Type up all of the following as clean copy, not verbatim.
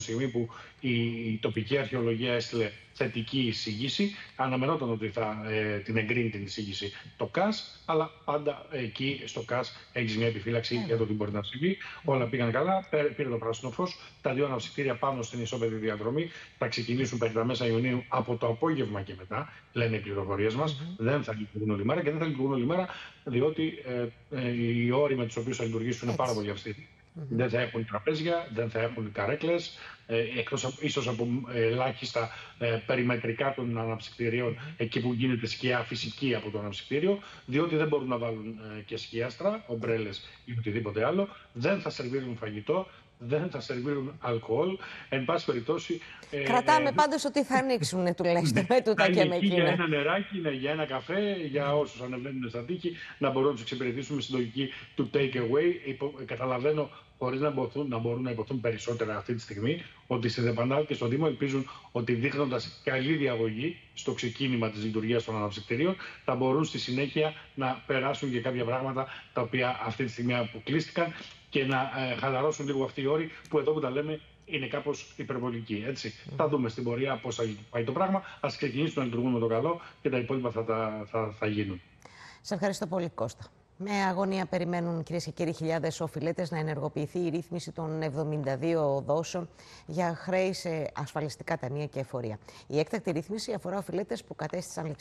στιγμή που η τοπική αρχαιολογία έστειλε θετική εισήγηση, αναμενόταν ότι θα την εγκρίνει την εισήγηση το ΚΑΣ, αλλά πάντα εκεί στο ΚΑΣ έχει μια επιφύλαξη για το τι μπορεί να συμβεί. Όλα πήγαν καλά, πήρε το πράσινο φως. Τα δύο αναψυκτήρια πάνω στην ισόπεδη διαδρομή θα ξεκινήσουν περί τα μέσα Ιουνίου από το απόγευμα και μετά, λένε οι πληροφορίες μας. Δεν θα λειτουργούν όλη μέρα και δεν θα λειτουργούν όλη μέρα, διότι οι όροι με τους οποίους θα λειτουργήσουν είναι πάρα πολύ αυστηροί. Δεν θα έχουν τραπέζια, δεν θα έχουν καρέκλες, εκτός ίσως από ελάχιστα περιμετρικά των αναψυκτηρίων, εκεί που γίνεται σκιά φυσική από το αναψυκτήριο, διότι δεν μπορούν να βάλουν και σκιάστρα, ομπρέλες ή οτιδήποτε άλλο. Δεν θα σερβίρουν φαγητό, δεν θα σερβίρουν αλκοόλ. Εν πάση περιπτώσει. Κρατάμε πάντως ότι θα ανοίξουν τουλάχιστον με τούτα και με εκείνα. Για ένα νεράκι, για ένα καφέ, για όσους ανεβαίνουν στα τείχη, να μπορούν να τους εξυπηρετήσουμε στην λογική του take away. Καταλαβαίνω, χωρίς να μπορούν να υποθούν περισσότερα αυτή τη στιγμή, ότι στη ΔΕΠΑΝΑΛ και στο Δήμο ελπίζουν ότι δείχνοντας καλή διαγωγή στο ξεκίνημα της λειτουργίας των αναψυκτηρίων, θα μπορούν στη συνέχεια να περάσουν και κάποια πράγματα τα οποία αυτή τη στιγμή αποκλείστηκαν και να χαλαρώσουν λίγο αυτοί οι όροι που εδώ που τα λέμε είναι κάπως υπερβολικοί. Έτσι. Θα δούμε στην πορεία πώς θα πάει το πράγμα. Ας ξεκινήσουν να λειτουργούν με το καλό και τα υπόλοιπα θα γίνουν. Σε ευχαριστώ πολύ, Κώστα. Με αγωνία περιμένουν, κυρίες και κύριοι, χιλιάδες οφειλέτες να ενεργοποιηθεί η ρύθμιση των 72 δόσεων για χρέη σε ασφαλιστικά ταμεία και εφορία. Η έκτακτη ρύθμιση αφορά οφειλέτες που κατέστησαν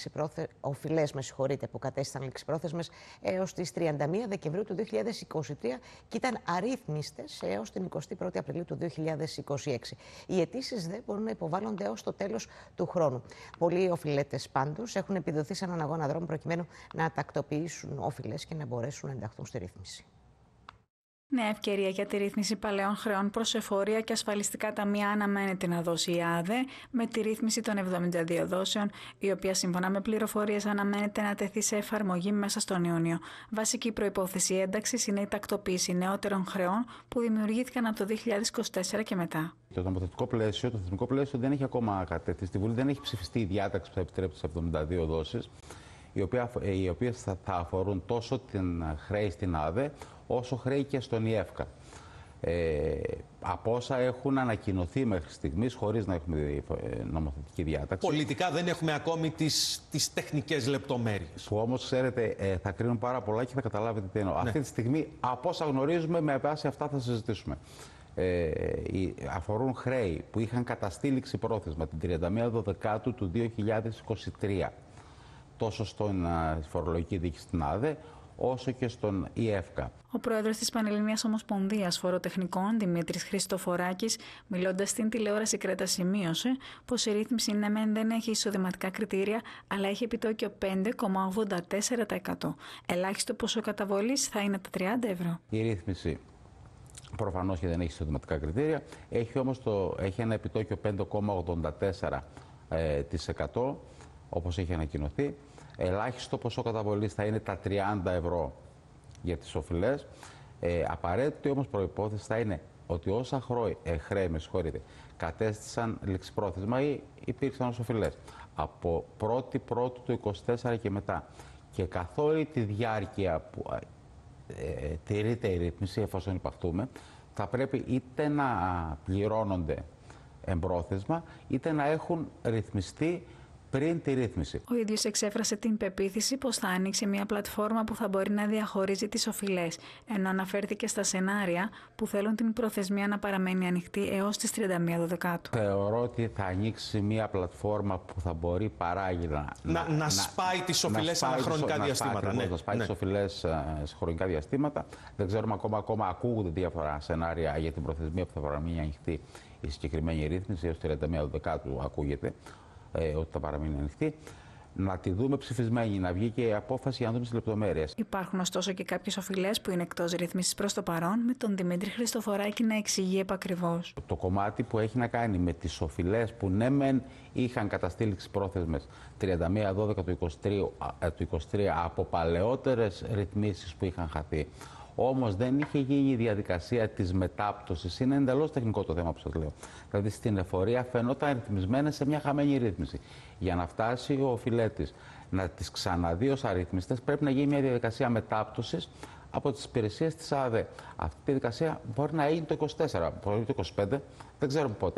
ληξιπρόθεσμες έως τις 31 Δεκεμβρίου του 2023 και ήταν αρρύθμιστες έως την 21η Απριλίου του 2026. Οι αιτήσεις δεν μπορούν να υποβάλλονται έως το τέλος του χρόνου. Πολλοί οφειλέτες πάντως έχουν επιδοθεί σε έναν αγώνα δρόμου προκειμένου να τακτοποιήσουν οφειλές και να μπορέσουν να ενταχθούν στη ρύθμιση. Νέα ευκαιρία για τη ρύθμιση παλαιών χρεών προς εφορία και ασφαλιστικά ταμεία αναμένεται να δώσει η ΑΔΕ με τη ρύθμιση των 72 δόσεων, η οποία σύμφωνα με πληροφορίες αναμένεται να τεθεί σε εφαρμογή μέσα στον Ιούνιο. Βασική προϋπόθεση ένταξης είναι η τακτοποίηση νεότερων χρεών που δημιουργήθηκαν από το 2024 και μετά. Το νομοθετικό πλαίσιο, το θεσμικό πλαίσιο δεν έχει ακόμα κατέθει. Στη Βουλή δεν έχει ψηφιστεί η διάταξη που θα επιτρέπει τις 72 δόσεις, οι οποίες θα αφορούν τόσο την χρέη στην ΑΔΕ, όσο χρέη και στον ΙΕΦΚΑ. Από όσα έχουν ανακοινωθεί μέχρι στιγμής, χωρίς να έχουμε νομοθετική διάταξη. Πολιτικά δεν έχουμε ακόμη τις τεχνικές λεπτομέρειες. Που όμως, ξέρετε, θα κρίνουν πάρα πολλά και θα καταλάβετε τι εννοώ. Ναι. Αυτή τη στιγμή, από όσα γνωρίζουμε, με βάση αυτά θα συζητήσουμε. Αφορούν χρέη που είχαν καταστήληξη πρόθεσμα την 31 Δεκάτου του 2023. Τόσο στην φορολογική διοίκηση στην ΑΔΕ, όσο και στον ΙΕΦΚΑ. Ο πρόεδρος της Πανελληνίας Ομοσπονδίας Φοροτεχνικών, Δημήτρης Χριστοφοράκης, μιλώντας στην τηλεόραση Κρέτα, σημείωσε πως η ρύθμιση δεν έχει εισοδηματικά κριτήρια, αλλά έχει επιτόκιο 5,84%. Ελάχιστο ποσό καταβολής θα είναι τα 30 ευρώ. Η ρύθμιση προφανώς και δεν έχει εισοδηματικά κριτήρια, έχει ένα επιτόκιο 5,84%, όπως έχει ανακοινωθεί. Ελάχιστο ποσό καταβολής θα είναι τα 30 ευρώ για τις οφειλές. Απαραίτητη όμως προϋπόθεση θα είναι ότι όσα χρέη κατέστησαν ληξιπρόθεσμα ή υπήρξαν ως οφειλές από 1η Πρώτου του 2024 και μετά και καθ' όλη τη διάρκεια που τηρείται η ρύθμιση, εφόσον υπαχθούμε, θα πρέπει είτε να πληρώνονται εμπρόθεσμα είτε να έχουν ρυθμιστεί πριν τη ρύθμιση. Ο ίδιος εξέφρασε την πεποίθηση πως θα ανοίξει μια πλατφόρμα που θα μπορεί να διαχωρίζει τις οφειλές, ενώ αναφέρθηκε στα σενάρια που θέλουν την προθεσμία να παραμένει ανοιχτή έως τις 31 Δεκάτου. Θεωρώ ότι θα ανοίξει μια πλατφόρμα που θα μπορεί παράγει να σπάει τις οφειλές σε χρονικά διαστήματα. Να σπάει τις οφειλές σε χρονικά διαστήματα. Δεν ξέρουμε ακόμα ακούγονται διάφορα σενάρια για την προθεσμία που θα παραμείνει ανοιχτή η συγκεκριμένη ρύθμιση, έως 31 Δεκάτου ακούγεται. Ότι θα παραμείνει ανοιχτή, να τη δούμε ψηφισμένη, να βγει και η απόφαση για να δούμε τις λεπτομέρειες. Υπάρχουν ωστόσο και κάποιες οφειλές που είναι εκτός ρύθμισης προς το παρόν, με τον Δημήτρη Χριστοφοράκη να εξηγεί επακριβώς. Το κομμάτι που έχει να κάνει με τις οφειλές που ναι μεν είχαν καταστήληξη πρόθεσμες 31-12 του 2023 από παλαιότερες ρυθμίσεις που είχαν χαθεί, όμως δεν είχε γίνει η διαδικασία της μετάπτωσης. Είναι εντελώς τεχνικό το θέμα που σας λέω. Δηλαδή στην εφορία φαινόταν ρυθμισμένες σε μια χαμένη ρύθμιση. Για να φτάσει ο οφειλέτης να τις ξαναδεί ως αρρύθμιστες, πρέπει να γίνει μια διαδικασία μετάπτωσης από τις υπηρεσίες της ΑΔΕ. Αυτή η διαδικασία μπορεί να γίνει το 24, μπορεί το 25, δεν ξέρουμε πότε.